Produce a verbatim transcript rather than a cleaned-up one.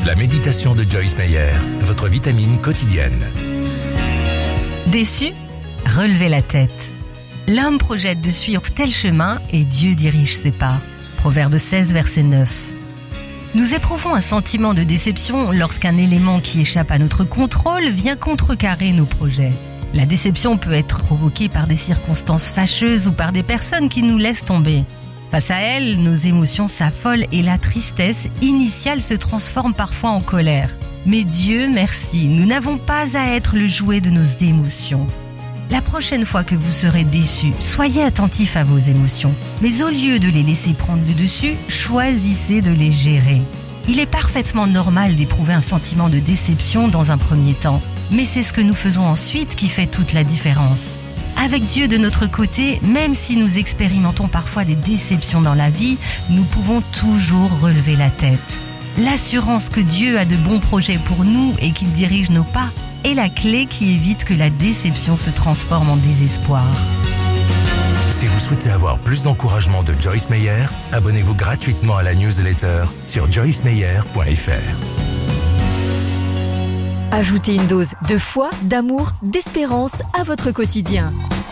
La méditation de Joyce Meyer, votre vitamine quotidienne. Déçu ? Relevez la tête. L'homme projette de suivre tel chemin et Dieu dirige ses pas. Proverbe seize, verset neuf. Nous éprouvons un sentiment de déception lorsqu'un élément qui échappe à notre contrôle vient contrecarrer nos projets. La déception peut être provoquée par des circonstances fâcheuses ou par des personnes qui nous laissent tomber. Face à elles, nos émotions s'affolent et la tristesse initiale se transforme parfois en colère. Mais Dieu merci, nous n'avons pas à être le jouet de nos émotions. La prochaine fois que vous serez déçu, soyez attentif à vos émotions. Mais au lieu de les laisser prendre le dessus, choisissez de les gérer. Il est parfaitement normal d'éprouver un sentiment de déception dans un premier temps. Mais c'est ce que nous faisons ensuite qui fait toute la différence. Avec Dieu de notre côté, même si nous expérimentons parfois des déceptions dans la vie, nous pouvons toujours relever la tête. L'assurance que Dieu a de bons projets pour nous et qu'il dirige nos pas est la clé qui évite que la déception se transforme en désespoir. Si vous souhaitez avoir plus d'encouragement de Joyce Meyer, abonnez-vous gratuitement à la newsletter sur joyce meyer point f r. Ajoutez une dose de foi, d'amour, d'espérance à votre quotidien.